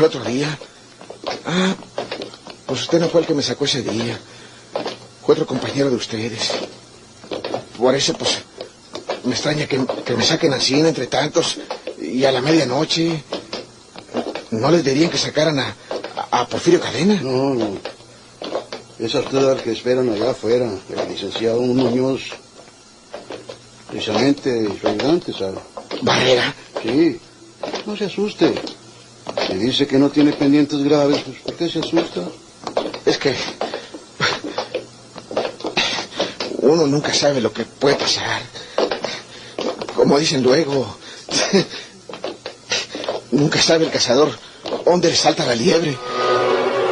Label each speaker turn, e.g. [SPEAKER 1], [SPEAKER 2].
[SPEAKER 1] el otro día. Ah, pues usted no fue el que me sacó ese día. Fue otro compañero de ustedes. Por eso, pues, me extraña que me saquen así entre tantos y a la medianoche. ¿No les dirían que sacaran a Porfirio Cadena?
[SPEAKER 2] No, no. Es a usted al que esperan allá afuera, el licenciado Muñoz. Precisamente su ayudante, ¿sabe?
[SPEAKER 1] ¿Barrera?
[SPEAKER 2] Sí. No se asuste. Si dice que no tiene pendientes graves, pues ¿por qué se asusta?
[SPEAKER 1] Es que uno nunca sabe lo que puede pasar. Como dicen luego, nunca sabe el cazador dónde le salta la liebre.